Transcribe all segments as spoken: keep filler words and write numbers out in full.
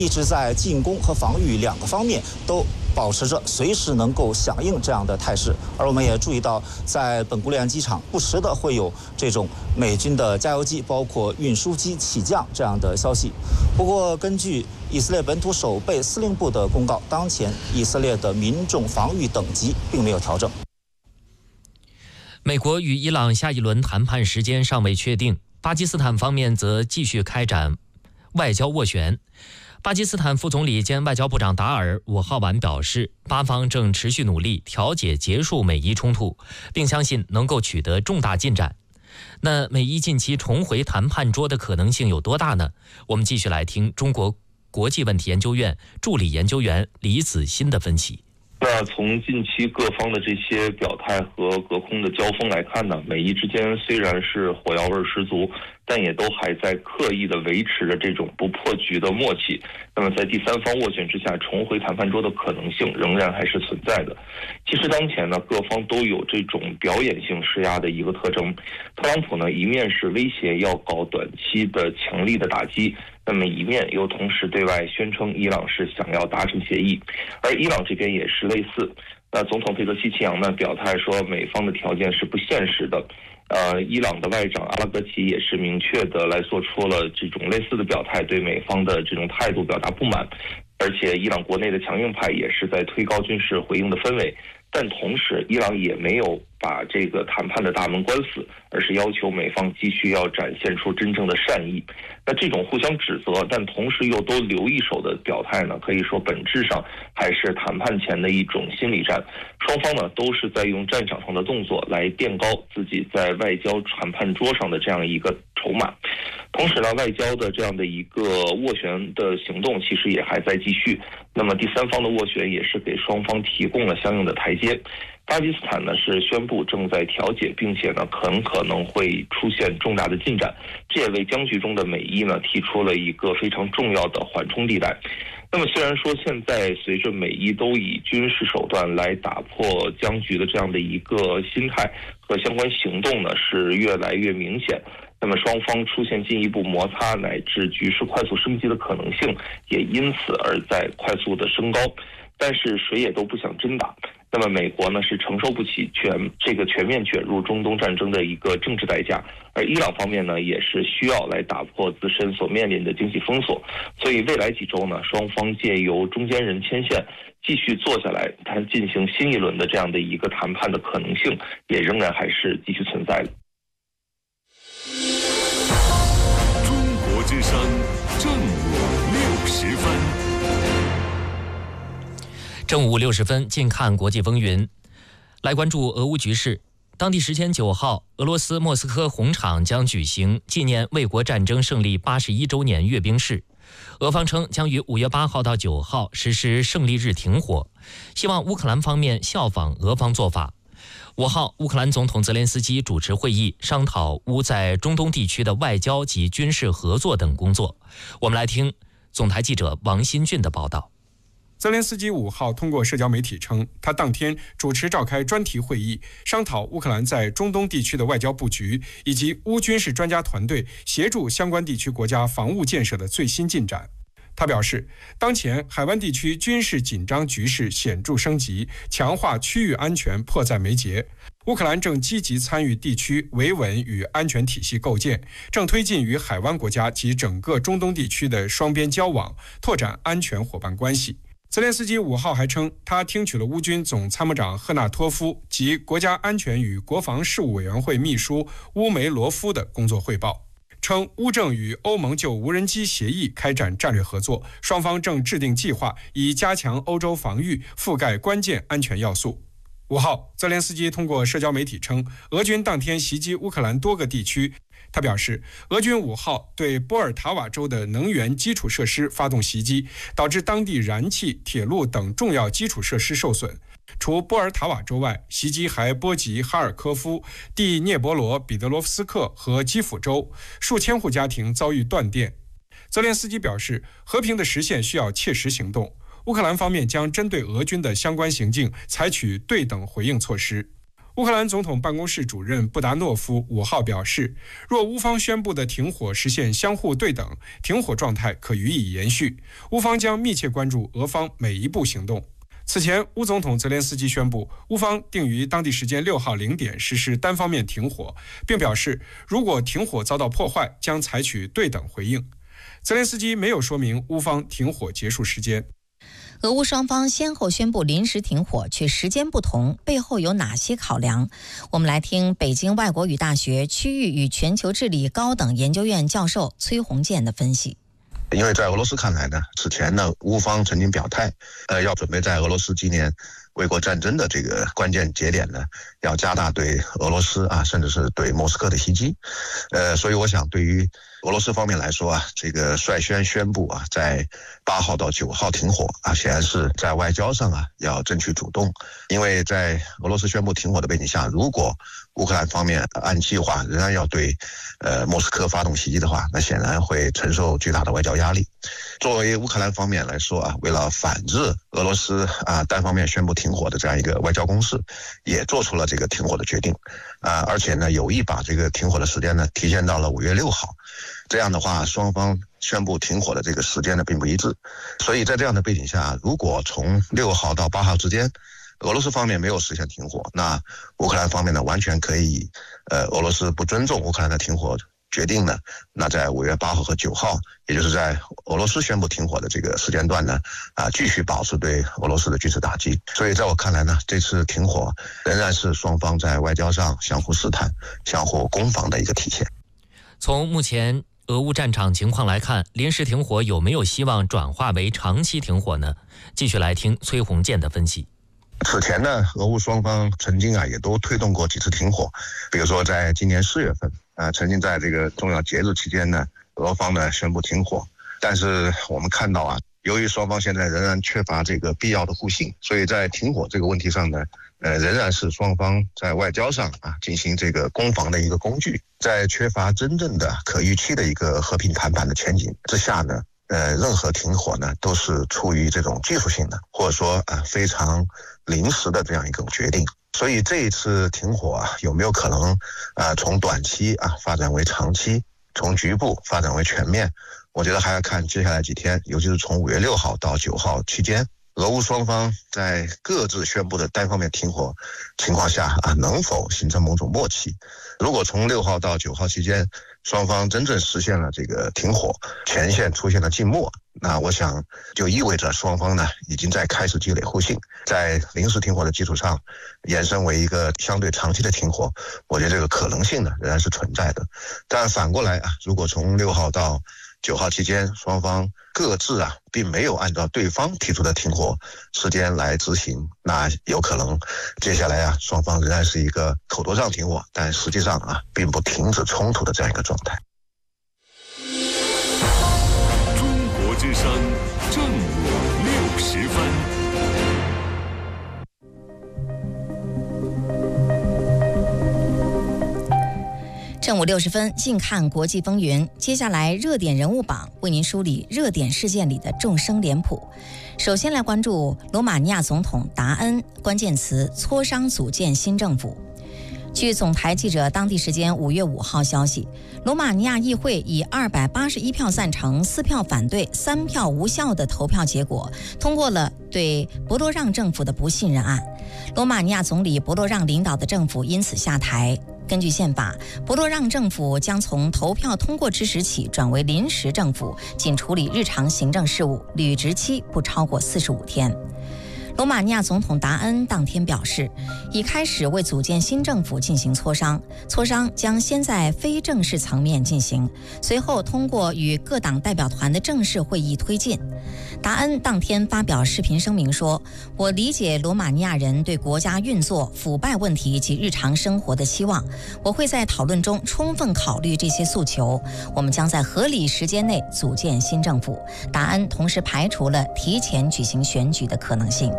一直在进攻和防御两个方面都保持着随时能够响应这样的态势。而我们也注意到，在本古里安机场不时的会有这种美军的加油机，包括运输机起降这样的消息。不过，根据以色列本土守备司令部的公告，当前以色列的民众防御等级并没有调整。 美国与伊朗下一轮谈判时间尚未确定，巴基斯坦方面则继续开展外交斡旋。巴基斯坦副总理兼外交部长达尔五号晚表示，巴方正持续努力调解结束美伊冲突，并相信能够取得重大进展。那美伊近期重回谈判桌的可能性有多大呢？我们继续来听中国国际问题研究院助理研究员李子欣的分析。 那从近期各方的这些表态和隔空的交锋来看呢，美伊之间虽然是火药味十足，但也都还在刻意的维持着这种不破局的默契。那么在第三方斡旋之下，重回谈判桌的可能性仍然还是存在的。其实当前呢，各方都有这种表演性施压的一个特征。特朗普呢，一面是威胁要搞短期的强力的打击，那么一面又同时对外宣称伊朗是想要达成协议，而伊朗这边也是类似。那总统佩泽西奇扬呢表态说，美方的条件是不现实的。呃，伊朗的外长阿拉格齐也是明确的来做出了这种类似的表态，对美方的这种态度表达不满。而且伊朗国内的强硬派也是在推高军事回应的氛围。但同时，伊朗也没有把这个谈判的大门关死，而是要求美方继续要展现出真正的善意。那这种互相指责，但同时又都留一手的表态呢，可以说本质上还是谈判前的一种心理战。双方呢都是在用战场上的动作来垫高自己在外交谈判桌上的这样一个筹码。同时呢，外交的这样的一个斡旋的行动其实也还在继续。那么第三方的斡旋也是给双方提供了相应的台阶。巴基斯坦呢是宣布正在调解，并且呢很可能会出现重大的进展，这也为僵局中的美伊呢提出了一个非常重要的缓冲地带。那么虽然说现在随着美伊都以军事手段来打破僵局的这样的一个心态和相关行动呢是越来越明显，那么双方出现进一步摩擦乃至局势快速升级的可能性也因此而在快速的升高。但是谁也都不想真打。那么美国呢是承受不起全这个全面卷入中东战争的一个政治代价，而伊朗方面呢也是需要来打破自身所面临的经济封锁。所以未来几周呢，双方借由中间人牵线，继续坐下来谈进行新一轮的这样的一个谈判的可能性，也仍然还是继续存在的。 中国之声正午六十分。 正午六十分，近看国际风云，来关注俄乌局势。当地时间九号，俄罗斯莫斯科红场将举行纪念卫国战争胜利八十一周年阅兵式。俄方称将于五月八号到九号实施胜利日停火，希望乌克兰方面效仿俄方做法。五号，乌克兰总统泽连斯基主持会议，商讨乌在中东地区的外交及军事合作等工作。我们来听总台记者王新俊的报道。 泽连斯基五号通过社交媒体称，他当天主持召开专题会议，商讨乌克兰在中东地区的外交布局，以及乌军事专家团队协助相关地区国家防务建设的最新进展。他表示，当前海湾地区军事紧张局势显著升级，强化区域安全迫在眉睫。乌克兰正积极参与地区维稳与安全体系构建，正推进与海湾国家及整个中东地区的双边交往，拓展安全伙伴关系。泽连斯基五号还称，他听取了乌军总参谋长赫纳托夫及国家安全与国防事务委员会秘书乌梅罗夫的工作汇报，称乌正与欧盟就无人机协议开展战略合作，双方正制定计划，以加强欧洲防御，覆盖关键安全要素。五号，泽连斯基通过社交媒体称，俄军当天袭击乌克兰多个地区。他表示，俄军五号对波尔塔瓦州的能源基础设施发动袭击，导致当地燃气、铁路等重要基础设施受损。除波尔塔瓦州外，袭击还波及哈尔科夫、第聂伯罗彼得罗夫斯克和基辅州，数千户家庭遭遇断电。泽连斯基表示，和平的实现需要切实行动，乌克兰方面将针对俄军的相关行径采取对等回应措施。 乌克兰总统办公室主任布达诺夫五号表示，若乌方宣布的停火实现相互对等，停火状态可予以延续。乌方将密切关注俄方每一步行动。此前，乌总统泽连斯基宣布，乌方定于当地时间六号零点实施单方面停火，并表示，如果停火遭到破坏，将采取对等回应。泽连斯基没有说明乌方停火结束时间。 俄乌双方先后宣布临时停火，却时间不同，背后有哪些考量？我们来听北京外国语大学区域与全球治理高等研究院教授崔洪建的分析。 因为在俄罗斯看来呢，此前呢，乌方曾经表态，呃，要准备在俄罗斯纪念卫国战争的这个关键节点呢，要加大对俄罗斯啊，甚至是对莫斯科的袭击。呃，所以我想，对于俄罗斯方面来说啊，这个率先宣布啊，在八号到九号停火啊，显然是在外交上啊要争取主动。因为在俄罗斯宣布停火的背景下，如果乌克兰方面按计划仍然要对呃莫斯科发动袭击的话，那显然会承受巨大的外交压力。作为乌克兰方面来说啊，为了反制俄罗斯啊单方面宣布停火的这样一个外交攻势，也做出了这个停火的决定啊，而且呢有意把这个停火的时间呢提前到了五月六号。这样的话，双方宣布停火的这个时间呢并不一致，所以在这样的背景下，如果从六号到八号之间，俄罗斯方面没有实现停火，那乌克兰方面呢完全可以，呃，俄罗斯不尊重乌克兰的停火决定呢，那在五月八号和九号，也就是在俄罗斯宣布停火的这个时间段呢，啊，继续保持对俄罗斯的军事打击。所以在我看来呢，这次停火仍然是双方在外交上相互试探、相互攻防的一个体现。 从目前俄乌战场情况来看，临时停火有没有希望转化为长期停火呢？继续来听崔洪建的分析。 此前呢，俄乌双方曾经啊也都推动过几次停火，比如说在今年四月份啊，曾经在这个重要节日期间呢，俄方呢宣布停火，但是我们看到啊，由于双方现在仍然缺乏这个必要的互信，所以在停火这个问题上呢，呃，仍然是双方在外交上啊进行这个攻防的一个工具。在缺乏真正的可预期的一个和平谈判的前景之下呢，呃，任何停火呢都是出于这种技术性的，或者说啊、呃、非常临时的这样一种决定。所以这一次停火啊，有没有可能啊、呃、从短期啊发展为长期，从局部发展为全面？我觉得还要看接下来几天，尤其是从五月六号到九号期间，俄乌双方在各自宣布的单方面停火情况下啊，能否形成某种默契？如果从六号到九号期间，双方真正实现了这个停火，前线出现了静默，那我想就意味着双方呢已经在开始积累互信，在临时停火的基础上延伸为一个相对长期的停火，我觉得这个可能性呢仍然是存在的。但反过来啊，如果从六号到九号期间，双方各自啊并没有按照对方提出的停火时间来执行，那有可能接下来啊双方仍然是一个口头上停火，但实际上啊并不停止冲突的这样一个状态。 中国之声正午六时分。 正午六十分，近看国际风云。接下来热点人物榜为您梳理热点事件里的众生脸谱。首先来关注罗马尼亚总统达恩，关键词磋商组建新政府。据总台记者当地时间五月五号消息，罗马尼亚议会以二百八十一票赞成、四票反对、三票无效的投票结果，通过了对博洛让政府的不信任案。罗马尼亚总理博洛让领导的政府因此下台。根据宪法，博洛让政府将从投票通过之时起转为临时政府，仅处理日常行政事务，履职期不超过四十五天。罗马尼亚总统达恩当天表示，已开始为组建新政府进行磋商，磋商将先在非正式层面进行，随后通过与各党代表团的正式会议推进。达恩当天发表视频声明说，我理解罗马尼亚人对国家运作、腐败问题及日常生活的期望，我会在讨论中充分考虑这些诉求，我们将在合理时间内组建新政府。达恩同时排除了提前举行选举的可能性。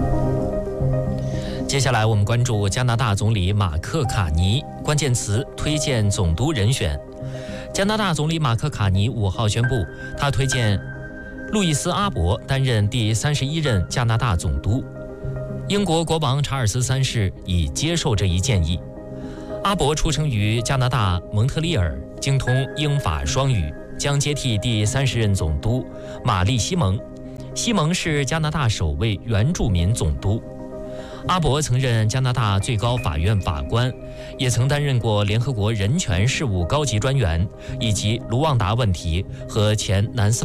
接下来我们关注加拿大总理马克卡尼，关键词推荐总督人选。加拿大总理马克卡尼五号宣布，他推荐路易斯·阿伯担任第三十一任加拿大总督。 英国国王查尔斯三世已接受这一建议。阿伯出生于加拿大蒙特利尔，精通英法双语，将接替第三十任总督玛丽西蒙。西蒙是加拿大首位原住民总督。阿伯曾任加拿大最高法院法官，也曾担任过联合国人权事务高级专员，以及卢旺达问题和前南斯